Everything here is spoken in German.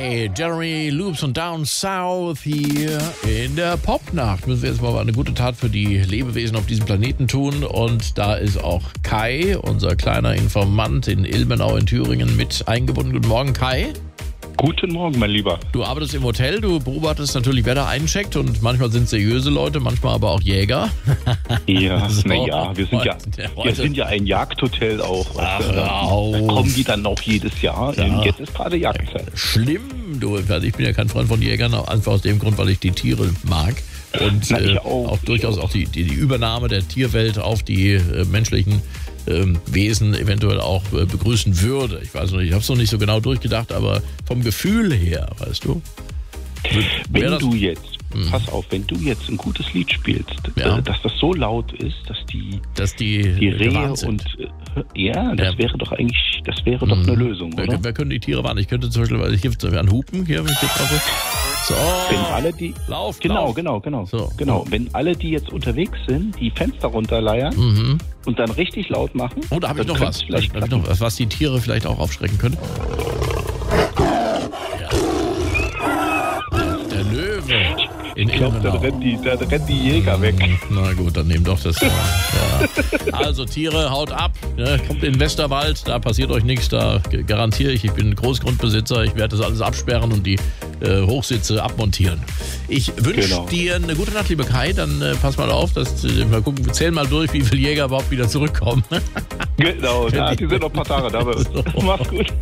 Kai, Jeremy Loops und Down South hier in der Popnacht. Müssen wir jetzt mal eine gute Tat für die Lebewesen auf diesem Planeten tun. Und da ist auch Kai, unser kleiner Informant in Ilmenau in Thüringen, mit eingebunden. Guten Morgen, Kai. Guten Morgen, mein Lieber. Du arbeitest im Hotel, du beobachtest natürlich, wer da eincheckt, und manchmal sind es seriöse Leute, manchmal aber auch Jäger. Ja, So, naja, wir sind ja ein Jagdhotel auch. Ach, da kommen die dann auch jedes Jahr. Ja. Jetzt ist gerade Jagdzeit. Schlimm, du. Also ich bin ja kein Freund von Jägern, einfach aus dem Grund, weil ich die Tiere mag. Und Na, ich auch. Durchaus auch die Übernahme der Tierwelt auf die menschlichen Wesen eventuell auch begrüßen würde. Ich weiß noch nicht, ich habe es noch nicht so genau durchgedacht, aber vom Gefühl her, weißt du. Wenn du jetzt ein gutes Lied spielst, Ja. dass das so laut ist, dass die Rehe gewarnt sind. und das wäre doch eigentlich, eine Lösung, oder? Wer können die Tiere warnen? Ich könnte zum Beispiel, weil hier an Hupen, hier, wenn ich jetzt drauf. So. Wenn alle die Lauf. Genau. So. Genau. Wenn alle, die jetzt unterwegs sind, die Fenster runterleiern und dann richtig laut machen. Oh, da habe ich dann noch was. könnte es vielleicht Da hab ich noch was die Tiere vielleicht auch aufschrecken können. Ja. Der Löwe. Ich glaube, dann rennt die Jäger weg. Na gut, dann nehm doch das. Ja. Also Tiere, haut ab. Ne? Kommt in den Westerwald, da passiert euch nichts. Da garantiere ich bin Großgrundbesitzer. Ich werde das alles absperren und die Hochsitze abmontieren. Ich wünsche dir eine gute Nacht, lieber Kai. Dann pass mal auf, mal gucken, wir zählen mal durch, wie viele Jäger überhaupt wieder zurückkommen. Genau, die sind noch ein paar Tage da. Mach's gut.